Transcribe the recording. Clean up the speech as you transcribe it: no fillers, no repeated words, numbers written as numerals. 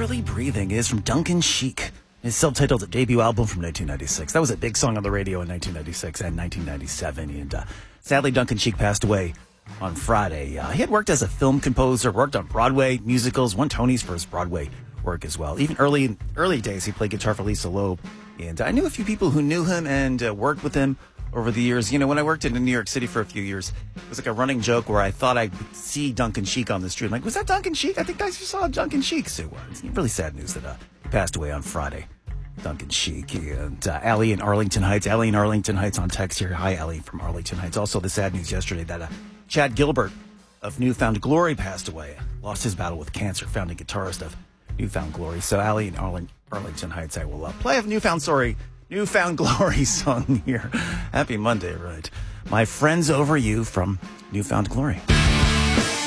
Barely Breathing is from Duncan Sheik. His self-titled debut album from 1996. That was a big song on the radio in 1996 and 1997. And sadly, Duncan Sheik passed away on Friday. He had worked as a film composer, worked on Broadway musicals, won Tonys for his Broadway work as well. Even early days, he played guitar for Lisa Loeb. And I knew a few people who knew him and worked with him over the years. You know, when I worked in New York City for a few years, it was like a running joke where I thought I'd see Duncan Sheik on the street. I'm like, was that Duncan Sheik? I think I just saw Duncan Sheik. So it's really sad news that he passed away on Friday. Duncan Sheik and Allie in Arlington Heights. Allie in Arlington Heights on text here. Hi, Allie from Arlington Heights. Also, the sad news yesterday that Chad Gilbert of New Found Glory passed away. Lost his battle with cancer, founding guitarist of New Found Glory. So, Allie in Arlington Heights, I will play a New Found Glory song here. Happy Monday, right? My Friends Over You from New Found Glory.